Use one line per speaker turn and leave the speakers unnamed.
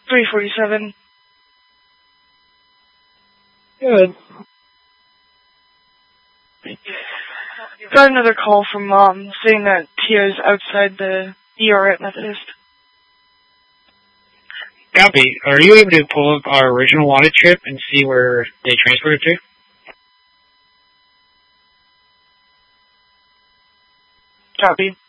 347.
Good.
Got another call from Mom saying that Tia's outside the ER at Methodist.
Copy. Are you able to pull up our original audit trip and see where they transferred it to?
Copy.